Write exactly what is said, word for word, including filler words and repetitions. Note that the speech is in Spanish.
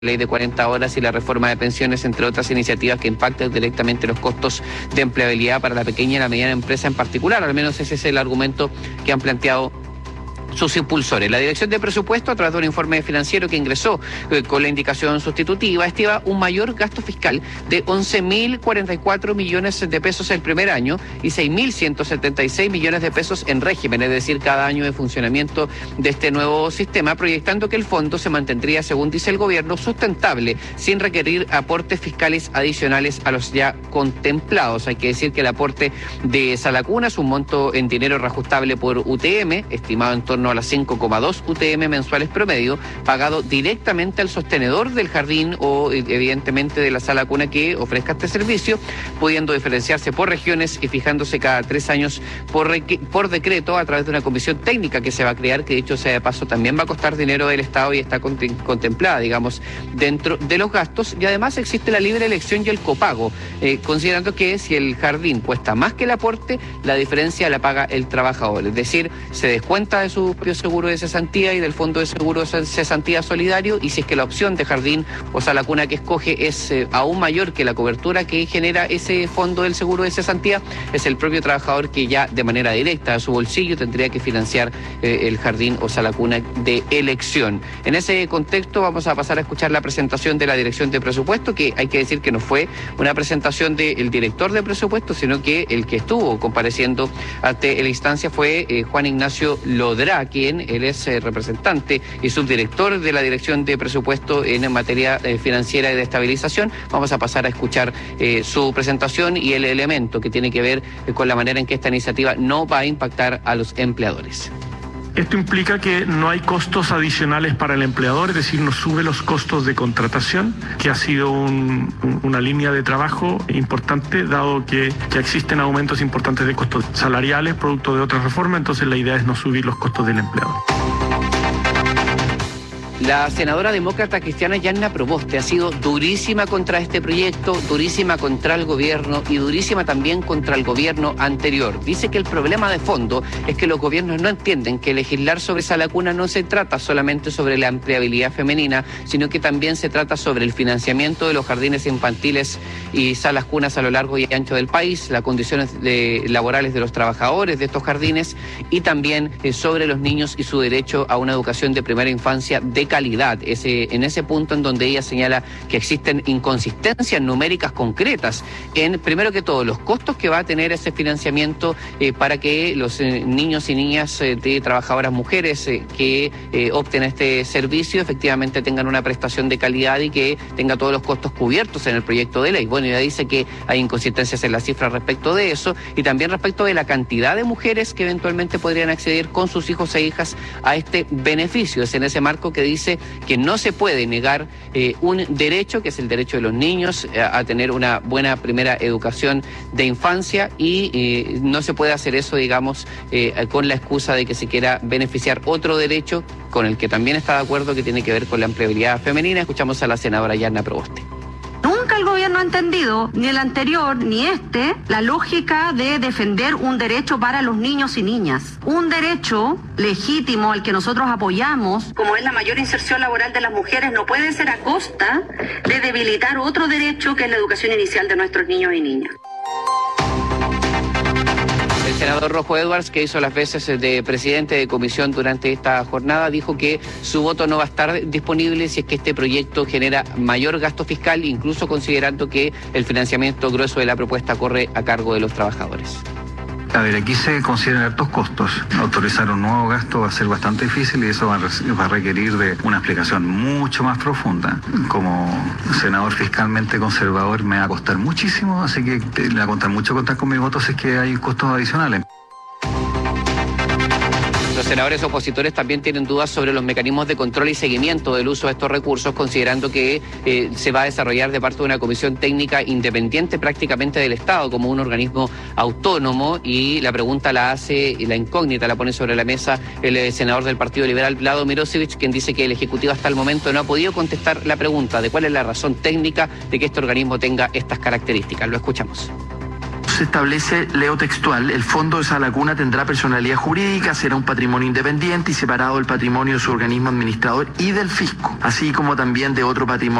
ley de cuarenta horas y la reforma de pensiones, entre otras iniciativas que impactan directamente los costos de empleabilidad para la pequeña y la mediana empresa en particular. Al menos ese es el argumento que han planteado sus impulsores. La Dirección de Presupuesto, a través de un informe financiero que ingresó eh, con la indicación sustitutiva, estima un mayor gasto fiscal de once mil cuarenta y cuatro millones de pesos el primer año y seis mil ciento setenta y seis millones de pesos en régimen, es decir, cada año de funcionamiento de este nuevo sistema, proyectando que el fondo se mantendría, según dice el gobierno, sustentable, sin requerir aportes fiscales adicionales a los ya contemplados. Hay que decir que el aporte de Sala Cuna es un monto en dinero reajustable por U T M, estimado en torno a las cinco coma dos U T M mensuales promedio, pagado directamente al sostenedor del jardín o evidentemente de la Sala Cuna que ofrezca este servicio, pudiendo diferenciarse por regiones y fijándose cada tres años por, por decreto a través de una comisión técnica que se va a crear, que dicho sea de paso también va a costar dinero del Estado y está contemplada, digamos, dentro de los gastos. Y además existe la libre elección y el copago, eh, considerando que si el jardín cuesta más que el aporte, la diferencia la paga el trabajador, es decir, se descuenta de su propio seguro de cesantía y del fondo de seguro de cesantía solidario, y si es que la opción de jardín o Sala Cuna que escoge es eh, aún mayor que la cobertura que genera ese fondo del seguro de cesantía, es el propio trabajador que ya de manera directa a su bolsillo tendría que financiar eh, el jardín o Sala Cuna de elección. En ese contexto vamos a pasar a escuchar la presentación de la Dirección de Presupuesto, que hay que decir que no fue una presentación del director de presupuesto, sino que el que estuvo compareciendo ante la instancia fue eh, Juan Ignacio Lodrá, quien él es eh, representante y subdirector de la Dirección de Presupuesto en materia eh, financiera y de estabilización. Vamos a pasar a escuchar eh, su presentación y el elemento que tiene que ver eh, con la manera en que esta iniciativa no va a impactar a los empleadores. Esto implica que no hay costos adicionales para el empleador, es decir, no sube los costos de contratación, que ha sido un, una línea de trabajo importante, dado que, que existen aumentos importantes de costos salariales, producto de otras reformas, entonces la idea es no subir los costos del empleador. La senadora demócrata cristiana Yanna Proboste ha sido durísima contra este proyecto, durísima contra el gobierno y durísima también contra el gobierno anterior. Dice que el problema de fondo es que los gobiernos no entienden que legislar sobre Sala Cuna no se trata solamente sobre la empleabilidad femenina, sino que también se trata sobre el financiamiento de los jardines infantiles y salas cunas a lo largo y ancho del país, las condiciones de, laborales de los trabajadores de estos jardines y también eh, sobre los niños y su derecho a una educación de primera infancia de calidad. Ese, en ese punto en donde ella señala que existen inconsistencias numéricas concretas en, primero que todo, los costos que va a tener ese financiamiento eh, para que los eh, niños y niñas eh, de trabajadoras mujeres eh, que eh, opten este servicio efectivamente tengan una prestación de calidad y que tenga todos los costos cubiertos en el proyecto de ley. Bueno, ella dice que hay inconsistencias en las cifras respecto de eso y también respecto de la cantidad de mujeres que eventualmente podrían acceder con sus hijos e hijas a este beneficio. Es en ese marco que dice que no se puede negar eh, un derecho, que es el derecho de los niños eh, a tener una buena primera educación de infancia y eh, no se puede hacer eso, digamos, eh, con la excusa de que se quiera beneficiar otro derecho con el que también está de acuerdo, que tiene que ver con la empleabilidad femenina. Escuchamos a la senadora Yanna Proboste. Nunca el gobierno ha entendido, ni el anterior ni este, la lógica de defender un derecho para los niños y niñas. Un derecho legítimo al que nosotros apoyamos, como es la mayor inserción laboral de las mujeres, no puede ser a costa de debilitar otro derecho que es la educación inicial de nuestros niños y niñas. El senador Rojo Edwards, que hizo las veces de presidente de comisión durante esta jornada, dijo que su voto no va a estar disponible si es que este proyecto genera mayor gasto fiscal, incluso considerando que el financiamiento grueso de la propuesta corre a cargo de los trabajadores. A ver, aquí se consideran altos costos. Autorizar un nuevo gasto va a ser bastante difícil y eso va a, va a requerir de una explicación mucho más profunda. Como senador fiscalmente conservador me va a costar muchísimo, así que le va a costar mucho contar con mi voto si es que hay costos adicionales. Los senadores opositores también tienen dudas sobre los mecanismos de control y seguimiento del uso de estos recursos, considerando que eh, se va a desarrollar de parte de una comisión técnica independiente prácticamente del Estado, como un organismo autónomo, y la pregunta la hace, y la incógnita la pone sobre la mesa el eh, senador del Partido Liberal, Vlado Mirosevic, quien dice que el Ejecutivo hasta el momento no ha podido contestar la pregunta de cuál es la razón técnica de que este organismo tenga estas características. Lo escuchamos. se establece, leo textual, el fondo de Sala Cuna tendrá personalidad jurídica, será un patrimonio independiente y separado del patrimonio de su organismo administrador y del fisco, así como también de otro patrimonio